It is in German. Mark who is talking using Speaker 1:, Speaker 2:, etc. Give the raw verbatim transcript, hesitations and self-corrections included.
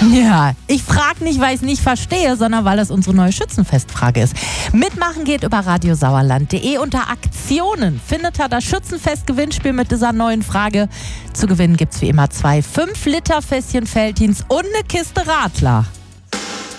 Speaker 1: Ja, ich frage nicht, weil ich es nicht verstehe, sondern weil es unsere neue Schützenfestfrage ist. Mitmachen geht über radiosauerland punkt de. Unter Aktionen findet ihr das Schützenfest-Gewinnspiel mit dieser neuen Frage. Zu gewinnen gibt es wie immer zwei fünf Liter Fässchen Veltins und eine Kiste Radler.